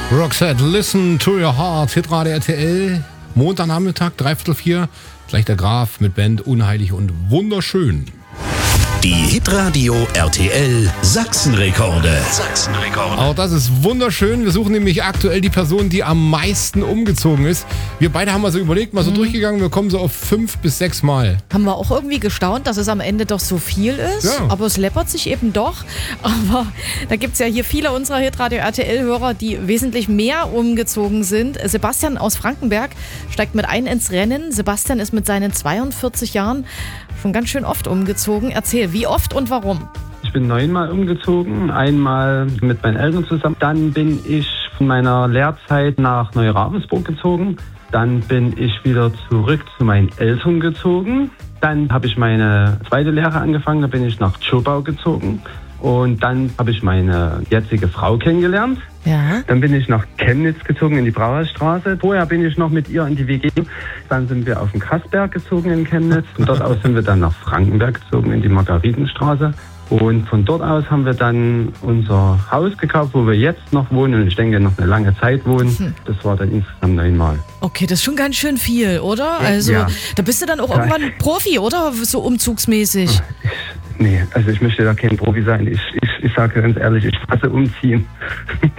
Roxette, Listen to Your Heart, Hitradio RTL, Montagnachmittag, 3:45, gleich der Graf mit Band Unheilig und Wunderschön. Die Hitradio RTL Sachsenrekorde. Auch das ist wunderschön. Wir suchen nämlich aktuell die Person, die am meisten umgezogen ist. Wir beide haben mal so überlegt, mal so durchgegangen, wir kommen so auf 5 bis 6 Mal. Haben wir auch irgendwie gestaunt, dass es am Ende doch so viel ist. Ja. Aber es läppert sich eben doch. Aber da gibt es ja hier viele unserer Hitradio RTL-Hörer, die wesentlich mehr umgezogen sind. Sebastian aus Frankenberg steigt mit ein ins Rennen. Sebastian ist mit seinen 42 Jahren schon ganz schön oft umgezogen. Erzähl, wie oft und warum? Ich bin 9-mal umgezogen, einmal mit meinen Eltern zusammen. Dann bin ich von meiner Lehrzeit nach Neu-Ravensburg gezogen. Dann bin ich wieder zurück zu meinen Eltern gezogen. Dann habe ich meine zweite Lehre angefangen, da bin ich nach Tschobau gezogen. Und dann habe ich meine jetzige Frau kennengelernt. Ja. Dann bin ich nach Chemnitz gezogen, in die Brauerstraße. Vorher bin ich noch mit ihr in die WG. Dann sind wir auf den Kassberg gezogen in Chemnitz. Von dort aus sind wir dann nach Frankenberg gezogen, in die Margaritenstraße. Und von dort aus haben wir dann unser Haus gekauft, wo wir jetzt noch wohnen. Und ich denke, noch eine lange Zeit wohnen. Das war dann insgesamt 9-mal. Okay, das ist schon ganz schön viel, oder? Also, Ja. da bist du dann auch irgendwann Profi, oder? So umzugsmäßig. Nee, also ich möchte da kein Profi sein. Ich sage ganz ehrlich, ich hasse umziehen.